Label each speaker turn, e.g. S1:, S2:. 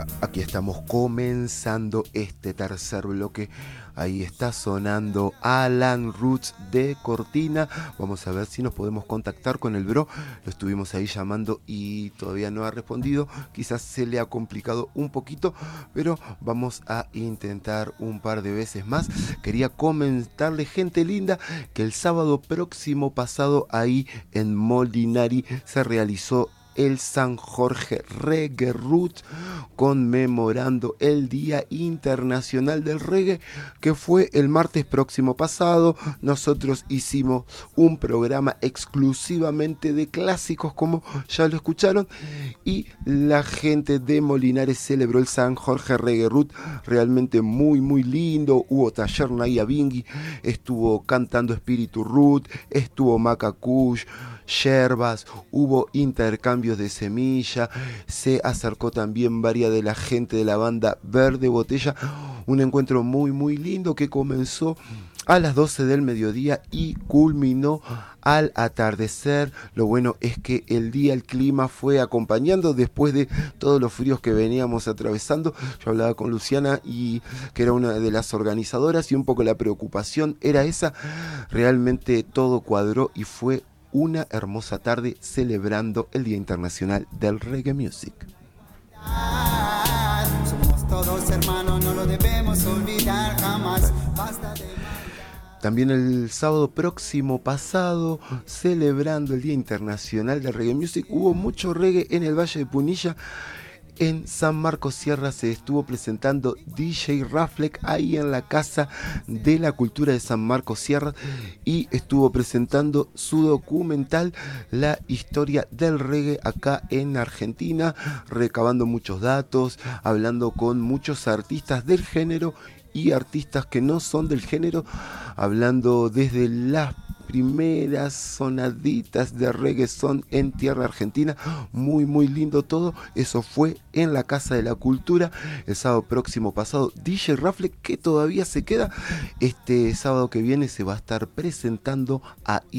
S1: Aquí estamos comenzando este tercer bloque. Ahí está sonando Alan Roots de Cortina. Vamos a ver si nos podemos contactar con el bro. Lo estuvimos ahí llamando y todavía no ha respondido. Quizás se le ha complicado un poquito, pero vamos a intentar un par de veces más. Quería comentarle, gente linda, que el sábado próximo pasado ahí en Molinari se realizó el San Jorge Reggae Roots, conmemorando el Día Internacional del Reggae, que fue el martes próximo pasado. Nosotros hicimos un programa exclusivamente de clásicos, como ya lo escucharon, y la gente de Molinares celebró el San Jorge Reggae Roots, realmente muy muy lindo. Hubo taller Naya Bingui, estuvo cantando Espíritu Root, estuvo Maca Kush, yerbas, hubo intercambios de semilla, se acercó también varias de la gente de la banda Verde Botella, un encuentro muy muy lindo que comenzó a las 12 del mediodía y culminó al atardecer. Lo bueno es que el clima fue acompañando después de todos los fríos que veníamos atravesando. Yo hablaba con Luciana, y que era una de las organizadoras, y un poco la preocupación era esa. Realmente todo cuadró y fue una hermosa tarde celebrando el Día Internacional del Reggae Music.
S2: Somos todos hermanos, no lo debemos olvidar jamás.
S1: También el sábado próximo pasado, celebrando el Día Internacional del Reggae Music, hubo mucho reggae en el Valle de Punilla. En San Marcos Sierra se estuvo presentando DJ Raflek ahí en la Casa de la Cultura de San Marcos Sierra, y estuvo presentando su documental La historia del reggae acá en Argentina, recabando muchos datos, hablando con muchos artistas del género y artistas que no son del género, hablando desde las primeras sonaditas de reggae son en tierra argentina. Muy muy lindo todo. Eso fue en la Casa de la Cultura el sábado próximo pasado. DJ Raflek, que todavía se queda, este sábado que viene se va a estar presentando ahí